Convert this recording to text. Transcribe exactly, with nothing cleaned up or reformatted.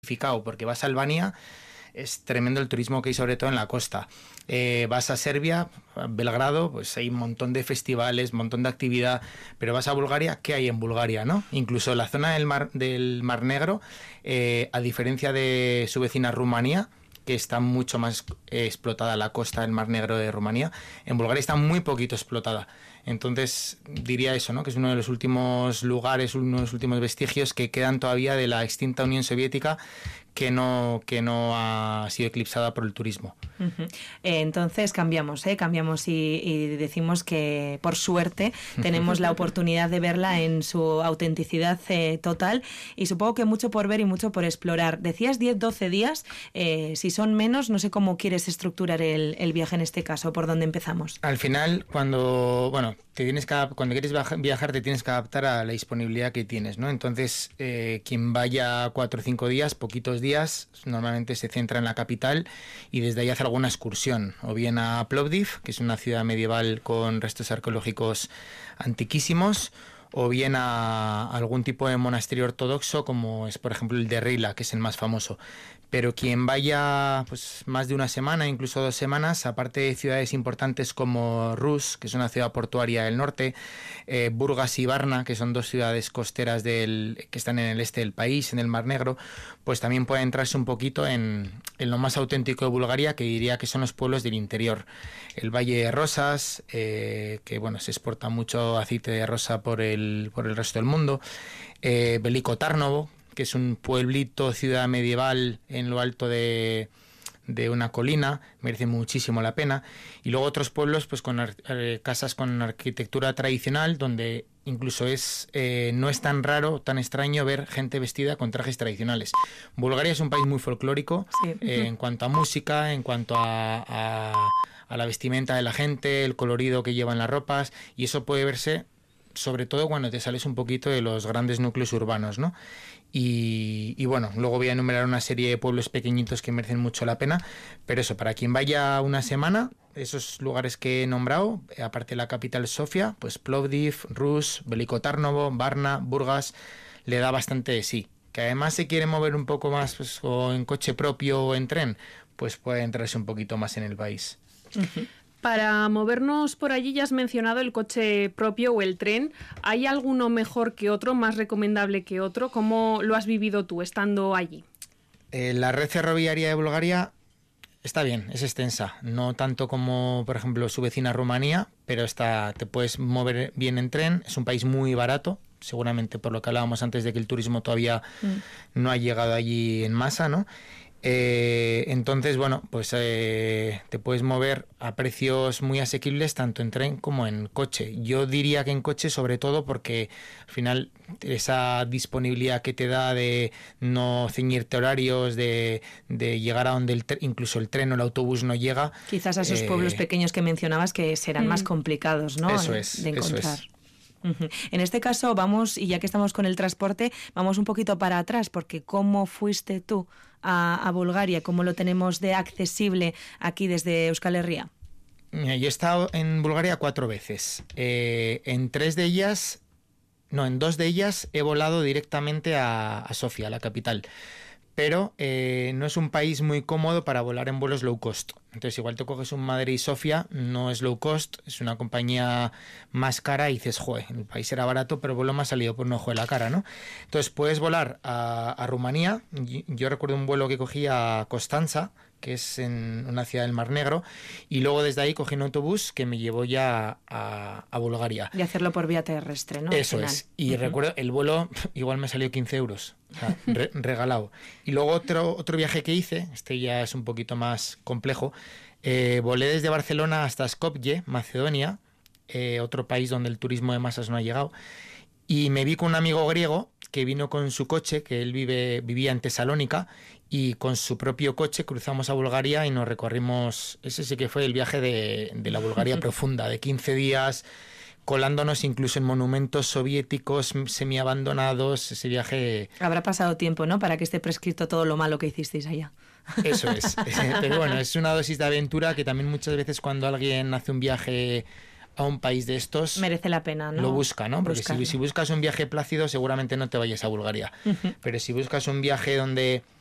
porque vas a Albania, es tremendo el turismo que hay, sobre todo en la costa. Eh, vas a Serbia, a Belgrado, pues hay un montón de festivales, un montón de actividad, pero vas a Bulgaria, ¿qué hay en Bulgaria, no? Incluso la zona del Mar, del Mar Negro, eh, a diferencia de su vecina Rumanía, que está mucho más eh, explotada la costa del Mar Negro de Rumanía, en Bulgaria está muy poquito explotada. Entonces diría eso, ¿no? Que es uno de los últimos lugares, uno de los últimos vestigios que quedan todavía de la extinta Unión Soviética, que no, que no ha sido eclipsada por el turismo. Uh-huh. Eh, entonces cambiamos, ¿eh? cambiamos y, y decimos que por suerte tenemos la oportunidad de verla en su autenticidad eh, total, y supongo que mucho por ver y mucho por explorar. Decías diez doce días, eh, si son menos, no sé cómo quieres estructurar el, el viaje en este caso, ¿por dónde empezamos? Al final, cuando, bueno, te tienes que, cuando quieres viajar te tienes que adaptar a la disponibilidad que tienes, ¿no? Entonces, eh, quien vaya cuatro o cinco días, poquitos días, normalmente se centra en la capital y desde ahí hace alguna excursión, o bien a Plovdiv, que es una ciudad medieval con restos arqueológicos antiquísimos, o bien a algún tipo de monasterio ortodoxo, como es por ejemplo el de Rila, que es el más famoso. Pero quien vaya pues más de una semana, incluso dos semanas, aparte de ciudades importantes como Rus, que es una ciudad portuaria del norte, eh, Burgas y Varna, que son dos ciudades costeras del, que están en el este del país, en el Mar Negro, pues también puede entrarse un poquito en, en lo más auténtico de Bulgaria, que diría que son los pueblos del interior. El Valle de Rosas, eh, que bueno, se exporta mucho aceite de rosa por el, por el resto del mundo, eh, Veliko Tarnovo, que es un pueblito, ciudad medieval en lo alto de, de una colina, merece muchísimo la pena. Y luego otros pueblos pues con ar- casas con arquitectura tradicional, donde incluso es eh, no es tan raro, tan extraño ver gente vestida con trajes tradicionales. Bulgaria es un país muy folclórico, sí. eh, en cuanto a música, en cuanto a, a, a la vestimenta de la gente, el colorido que llevan las ropas, y eso puede verse sobre todo cuando te sales un poquito de los grandes núcleos urbanos, ¿no? Y, y bueno, luego voy a enumerar una serie de pueblos pequeñitos que merecen mucho la pena, pero eso, para quien vaya una semana, esos lugares que he nombrado, aparte de la capital Sofía, pues Plovdiv, Rus, Veliko Tarnovo, Varna, Burgas, le da bastante de sí. Que además se quiere mover un poco más pues, o en coche propio o en tren, pues puede entrarse un poquito más en el país. Uh-huh. Para movernos por allí, ya has mencionado el coche propio o el tren. ¿Hay alguno mejor que otro, más recomendable que otro? ¿Cómo lo has vivido tú estando allí? Eh, la red ferroviaria de Bulgaria está bien, es extensa. No tanto como, por ejemplo, su vecina Rumanía, pero está, te puedes mover bien en tren. Es un país muy barato, seguramente por lo que hablábamos antes de que el turismo todavía mm. no ha llegado allí en masa, ¿no? Eh, entonces, bueno, pues eh, te puedes mover a precios muy asequibles tanto en tren como en coche. Yo diría que en coche sobre todo porque al final esa disponibilidad que te da de no ceñirte horarios, de, de llegar a donde el tre- incluso el tren o el autobús no llega. Quizás a esos eh, pueblos pequeños que mencionabas que serán mm. más complicados, ¿no? Eso es, de encontrar. Eso es. Uh-huh. En este caso vamos, y ya que estamos con el transporte, vamos un poquito para atrás, porque ¿cómo fuiste tú a, a Bulgaria? ¿Cómo lo tenemos de accesible aquí desde Euskal Herria? Mira, yo he estado en Bulgaria cuatro veces. Eh, en tres de ellas, no, en dos de ellas he volado directamente a, a Sofía, la capital. Pero eh, no es un país muy cómodo para volar en vuelos low cost. Entonces igual te coges un Madrid-Sofía, no es low cost, es una compañía más cara y dices, joder, el país era barato, pero el vuelo me ha salido por un ojo de la cara, ¿no? Entonces puedes volar a, a Rumanía. Yo recuerdo un vuelo que cogí a Constanța, que es en una ciudad del Mar Negro, y luego desde ahí cogí un autobús que me llevó ya a, a Bulgaria. Y hacerlo por vía terrestre, ¿no? Eso es. Y uh-huh. recuerdo, el vuelo igual me salió quince euros, o sea, re- regalado. Y luego otro, otro viaje que hice, este ya es un poquito más complejo, eh, volé desde Barcelona hasta Skopje, Macedonia, eh, otro país donde el turismo de masas no ha llegado, y me vi con un amigo griego que vino con su coche, que él vive, vivía en Tesalónica, y con su propio coche cruzamos a Bulgaria y nos recorrimos, ese sí que fue el viaje de, de la Bulgaria profunda, de quince días, colándonos incluso en monumentos soviéticos semiabandonados, ese viaje... Habrá pasado tiempo, ¿no?, para que esté prescrito todo lo malo que hicisteis allá. Eso es, pero bueno, es una dosis de aventura que también muchas veces cuando alguien hace un viaje a un país de estos merece la pena, ¿no? Lo busca, ¿no? Porque si, si buscas un viaje plácido seguramente no te vayas a Bulgaria, uh-huh. pero si buscas un viaje donde